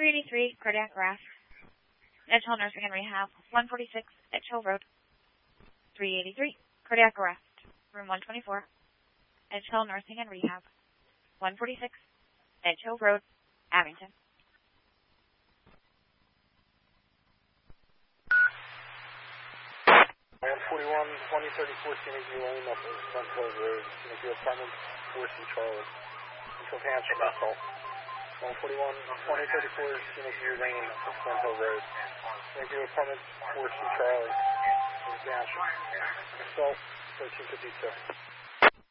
383, cardiac arrest. Edge Hill Nursing and Rehab, 146, Edge Hill Road. 383, cardiac arrest. Room 124, Edge Hill Nursing and Rehab, 146, Edge Hill Road, Abington. Land 41, 2034, Scenic View Lane, up in Front Hill Road, Scenic View Apartment, 4C Charlie. Central Township, assault. 141, 2034, Scenic View Lane, up in Front Hill Road, Scenic View Apartment, 4C Charlie. Township. Assault, 1352.